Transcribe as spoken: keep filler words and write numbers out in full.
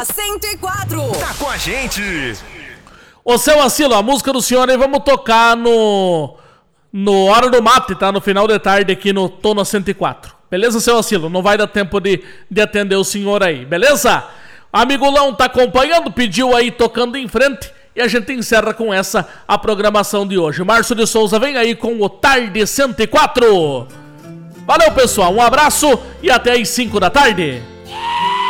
cento e quatro. Tá com a gente. Ô, seu Asilo, a música do senhor aí vamos tocar no... No Hora do Mate, tá? No final de tarde aqui no Tona cento e quatro. Beleza, seu Asilo? Não vai dar tempo de, de atender o senhor aí, beleza? Amigo Lão tá acompanhando, pediu aí tocando em frente. E a gente encerra com essa a programação de hoje. Márcio de Souza vem aí com o Tarde cento e quatro. Valeu, pessoal. Um abraço e até às cinco da tarde.